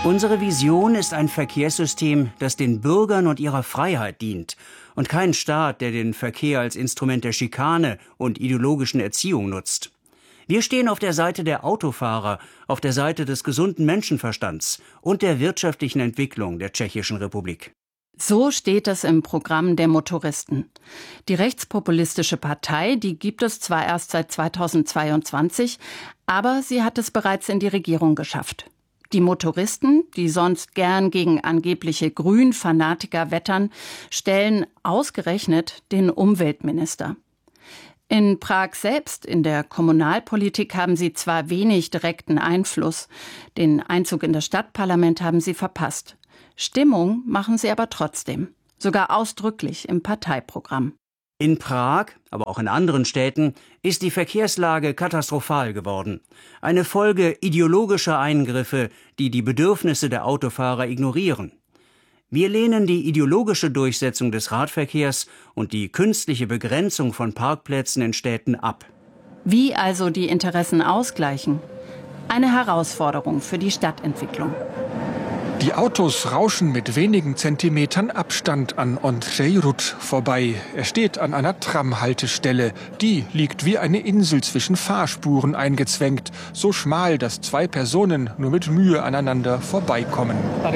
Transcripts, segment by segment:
Unsere Vision ist ein Verkehrssystem, das den Bürgern und ihrer Freiheit dient und kein Staat, der den Verkehr als Instrument der Schikane und ideologischen Erziehung nutzt. Wir stehen auf der Seite der Autofahrer, auf der Seite des gesunden Menschenverstands und der wirtschaftlichen Entwicklung der Tschechischen Republik. So steht es im Programm der Motoristen. Die rechtspopulistische Partei, die gibt es zwar erst seit 2022, aber sie hat es bereits in die Regierung geschafft. Die Motoristen, die sonst gern gegen angebliche Grün-Fanatiker wettern, stellen ausgerechnet den Umweltminister. In Prag selbst, in der Kommunalpolitik, haben sie zwar wenig direkten Einfluss. Den Einzug in das Stadtparlament haben sie verpasst. Stimmung machen sie aber trotzdem, sogar ausdrücklich im Parteiprogramm. In Prag, aber auch in anderen Städten, ist die Verkehrslage katastrophal geworden. Eine Folge ideologischer Eingriffe, die die Bedürfnisse der Autofahrer ignorieren. Wir lehnen die ideologische Durchsetzung des Radverkehrs und die künstliche Begrenzung von Parkplätzen in Städten ab. Wie also die Interessen ausgleichen? Eine Herausforderung für die Stadtentwicklung. Die Autos rauschen mit wenigen Zentimetern Abstand an Ondřej Rud vorbei. Er steht an einer Tramhaltestelle. Die liegt wie eine Insel zwischen Fahrspuren eingezwängt. So schmal, dass zwei Personen nur mit Mühe aneinander vorbeikommen.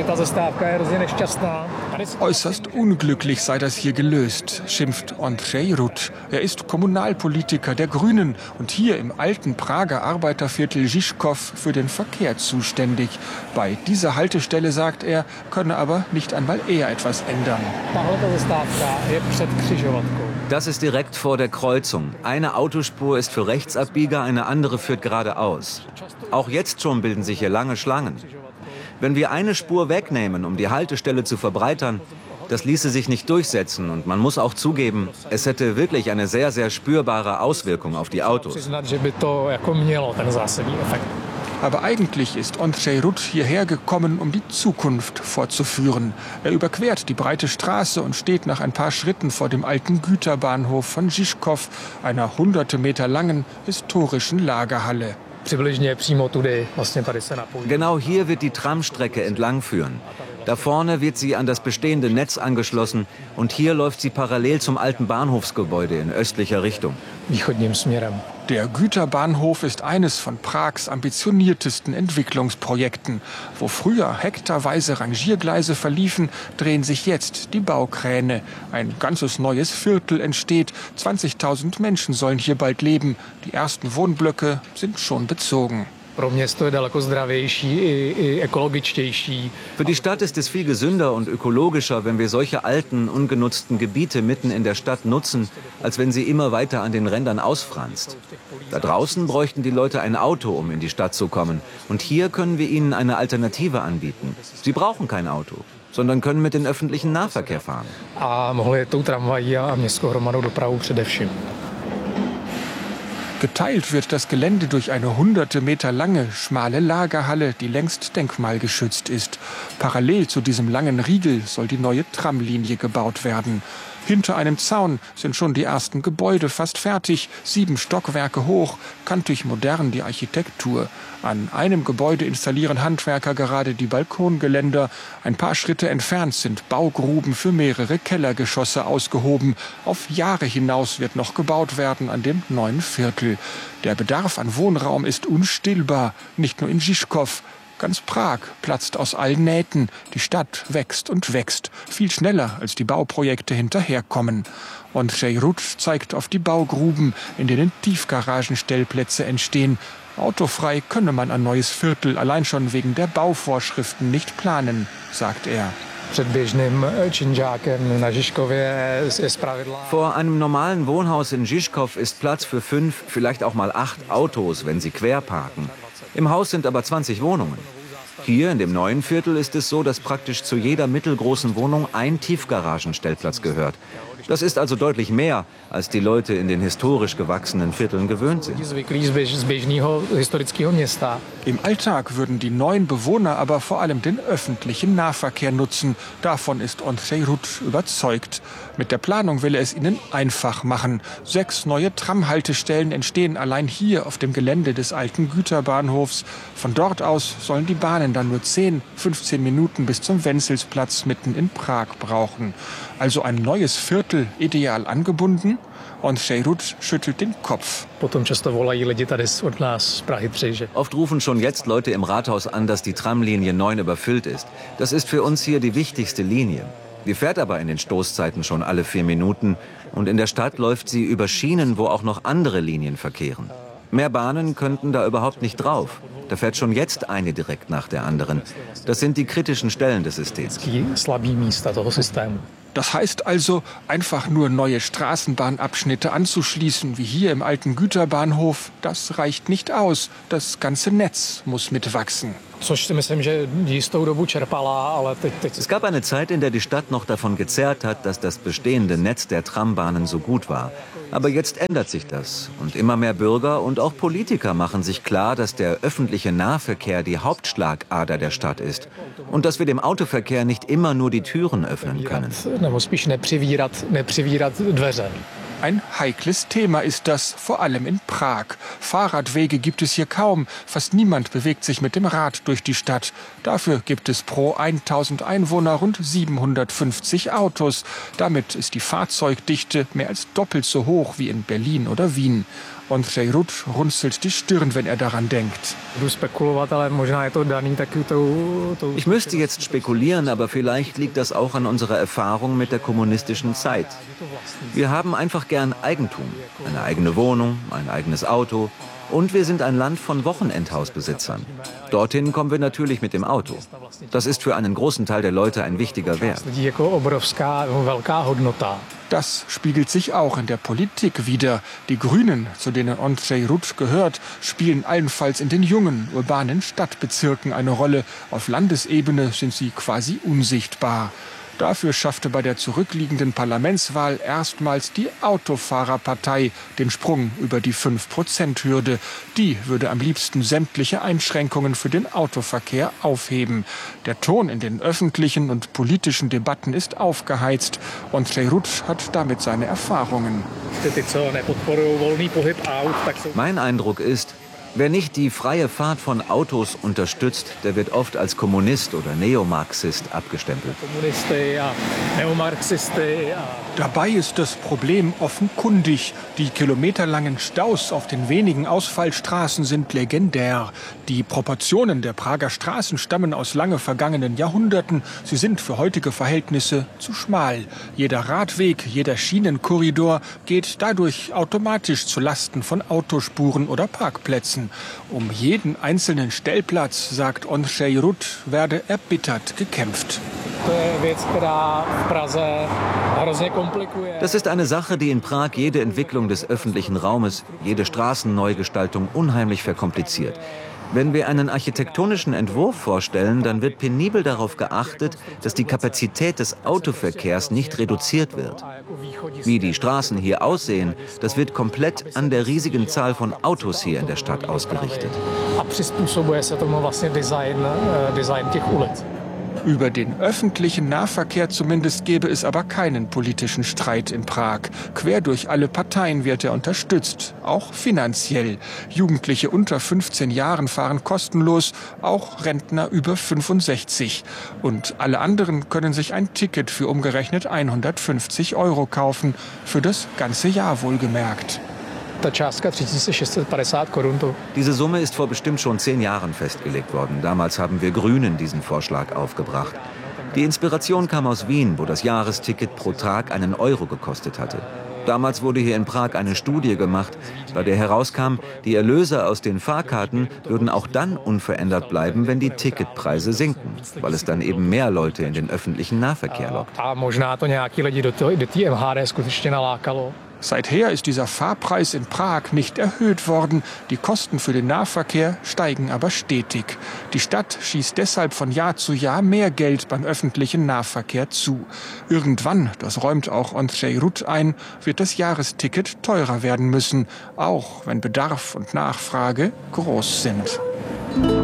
Äußerst unglücklich sei das hier gelöst, schimpft Ondřej Rud. Er ist Kommunalpolitiker der Grünen und hier im alten Prager Arbeiterviertel Žižkov für den Verkehr zuständig. Bei dieser Haltestelle, sagt er, könne aber nicht einmal er etwas ändern. Das ist direkt vor der Kreuzung. Eine Autospur ist für Rechtsabbieger, eine andere führt geradeaus. Auch jetzt schon bilden sich hier lange Schlangen. Wenn wir eine Spur wegnehmen, um die Haltestelle zu verbreitern, das ließe sich nicht durchsetzen. Und man muss auch zugeben, es hätte wirklich eine sehr, sehr spürbare Auswirkung auf die Autos. Aber eigentlich ist Ondřej Rud hierher gekommen, um die Zukunft fortzuführen. Er überquert die breite Straße und steht nach ein paar Schritten vor dem alten Güterbahnhof von Žižkov, einer hunderte Meter langen historischen Lagerhalle. Genau hier wird die Tramstrecke entlang führen. Da vorne wird sie an das bestehende Netz angeschlossen und hier läuft sie parallel zum alten Bahnhofsgebäude in östlicher Richtung. Der Güterbahnhof ist eines von Prags ambitioniertesten Entwicklungsprojekten. Wo früher hektarweise Rangiergleise verliefen, drehen sich jetzt die Baukräne. Ein ganzes neues Viertel entsteht. 20.000 Menschen sollen hier bald leben. Die ersten Wohnblöcke sind schon bezogen. Für die Stadt ist es viel gesünder und ökologischer, wenn wir solche alten, ungenutzten Gebiete mitten in der Stadt nutzen, als wenn sie immer weiter an den Rändern ausfranst. Da draußen bräuchten die Leute ein Auto, um in die Stadt zu kommen. Und hier können wir ihnen eine Alternative anbieten. Sie brauchen kein Auto, sondern können mit dem öffentlichen Nahverkehr fahren. Geteilt wird das Gelände durch eine hunderte Meter lange, schmale Lagerhalle, die längst denkmalgeschützt ist. Parallel zu diesem langen Riegel soll die neue Tramlinie gebaut werden. Hinter einem Zaun sind schon die ersten Gebäude fast fertig, 7 Stockwerke hoch, kantig modern die Architektur. An einem Gebäude installieren Handwerker gerade die Balkongeländer. Ein paar Schritte entfernt sind Baugruben für mehrere Kellergeschosse ausgehoben. Auf Jahre hinaus wird noch gebaut werden an dem neuen Viertel. Der Bedarf an Wohnraum ist unstillbar, nicht nur in Žižkov. Ganz Prag platzt aus allen Nähten. Die Stadt wächst und wächst, viel schneller als die Bauprojekte hinterherkommen. Ondřej Rud zeigt auf die Baugruben, in denen Tiefgaragenstellplätze entstehen. Autofrei könne man ein neues Viertel allein schon wegen der Bauvorschriften nicht planen, sagt er. Vor einem normalen Wohnhaus in Žižkov ist Platz für 5, vielleicht auch mal 8 Autos, wenn sie quer parken. Im Haus sind aber 20 Wohnungen. Hier in dem neuen Viertel ist es so, dass praktisch zu jeder mittelgroßen Wohnung ein Tiefgaragenstellplatz gehört. Das ist also deutlich mehr, als die Leute in den historisch gewachsenen Vierteln gewöhnt sind. Im Alltag würden die neuen Bewohner aber vor allem den öffentlichen Nahverkehr nutzen. Davon ist Ondřej Rud überzeugt. Mit der Planung will er es ihnen einfach machen. 6 neue Tramhaltestellen entstehen allein hier auf dem Gelände des alten Güterbahnhofs. Von dort aus sollen die Bahnen dann nur 10, 15 Minuten bis zum Wenzelsplatz mitten in Prag brauchen. Also ein neues Viertel ideal angebunden? Ondřej Rud schüttelt den Kopf. Oft rufen schon jetzt Leute im Rathaus an, dass die Tramlinie 9 überfüllt ist. Das ist für uns hier die wichtigste Linie. Die fährt aber in den Stoßzeiten schon alle 4 Minuten. Und in der Stadt läuft sie über Schienen, wo auch noch andere Linien verkehren. Mehr Bahnen könnten da überhaupt nicht drauf. Da fährt schon jetzt eine direkt nach der anderen. Das sind die kritischen Stellen des Systems. Das heißt also, einfach nur neue Straßenbahnabschnitte anzuschließen, wie hier im alten Güterbahnhof, das reicht nicht aus. Das ganze Netz muss mitwachsen. Es gab eine Zeit, in der die Stadt noch davon gezerrt hat, dass das bestehende Netz der Trambahnen so gut war. Aber jetzt ändert sich das. Und immer mehr Bürger und auch Politiker machen sich klar, dass der öffentliche Nahverkehr die Hauptschlagader der Stadt ist. Und dass wir dem Autoverkehr nicht immer nur die Türen öffnen können. Ein heikles Thema ist das, vor allem in Prag. Fahrradwege gibt es hier kaum. Fast niemand bewegt sich mit dem Rad durch die Stadt. Dafür gibt es pro 1000 Einwohner rund 750 Autos. Damit ist die Fahrzeugdichte mehr als doppelt so hoch wie in Berlin oder Wien. Ondřej Rud runzelt die Stirn, wenn er daran denkt. Ich müsste jetzt spekulieren, aber vielleicht liegt das auch an unserer Erfahrung mit der kommunistischen Zeit. Wir haben einfach gern Eigentum, eine eigene Wohnung, ein eigenes Auto. Und wir sind ein Land von Wochenendhausbesitzern. Dorthin kommen wir natürlich mit dem Auto. Das ist für einen großen Teil der Leute ein wichtiger Wert. Das spiegelt sich auch in der Politik wider. Die Grünen, zu denen Ondřej Rud gehört, spielen allenfalls in den jungen, urbanen Stadtbezirken eine Rolle. Auf Landesebene sind sie quasi unsichtbar. Dafür schaffte bei der zurückliegenden Parlamentswahl erstmals die Autofahrerpartei den Sprung über die 5%-Hürde. Die würde am liebsten sämtliche Einschränkungen für den Autoverkehr aufheben. Der Ton in den öffentlichen und politischen Debatten ist aufgeheizt. Ondřej Rud hat damit seine Erfahrungen. Mein Eindruck ist, wer nicht die freie Fahrt von Autos unterstützt, der wird oft als Kommunist oder Neomarxist abgestempelt. Dabei ist das Problem offenkundig. Die kilometerlangen Staus auf den wenigen Ausfallstraßen sind legendär. Die Proportionen der Prager Straßen stammen aus lange vergangenen Jahrhunderten. Sie sind für heutige Verhältnisse zu schmal. Jeder Radweg, jeder Schienenkorridor geht dadurch automatisch zu Lasten von Autospuren oder Parkplätzen. Um jeden einzelnen Stellplatz, sagt Ondřej Rud, werde erbittert gekämpft. Das ist eine Sache, die in Prag jede Entwicklung des öffentlichen Raumes, jede Straßenneugestaltung unheimlich verkompliziert. Wenn wir einen architektonischen Entwurf vorstellen, dann wird penibel darauf geachtet, dass die Kapazität des Autoverkehrs nicht reduziert wird. Wie die Straßen hier aussehen, das wird komplett an der riesigen Zahl von Autos hier in der Stadt ausgerichtet. Über den öffentlichen Nahverkehr zumindest gäbe es aber keinen politischen Streit in Prag. Quer durch alle Parteien wird er unterstützt, auch finanziell. Jugendliche unter 15 Jahren fahren kostenlos, auch Rentner über 65. Und alle anderen können sich ein Ticket für umgerechnet 150 € kaufen, für das ganze Jahr wohlgemerkt. Diese Summe ist vor bestimmt schon 10 Jahren festgelegt worden. Damals haben wir Grünen diesen Vorschlag aufgebracht. Die Inspiration kam aus Wien, wo das Jahresticket pro Tag einen Euro gekostet hatte. Damals wurde hier in Prag eine Studie gemacht, bei der herauskam, die Erlöse aus den Fahrkarten würden auch dann unverändert bleiben, wenn die Ticketpreise sinken, weil es dann eben mehr Leute in den öffentlichen Nahverkehr lockt. Seither ist dieser Fahrpreis in Prag nicht erhöht worden. Die Kosten für den Nahverkehr steigen aber stetig. Die Stadt schießt deshalb von Jahr zu Jahr mehr Geld beim öffentlichen Nahverkehr zu. Irgendwann, das räumt auch Ondřej Rud ein, wird das Jahresticket teurer werden müssen, auch wenn Bedarf und Nachfrage groß sind.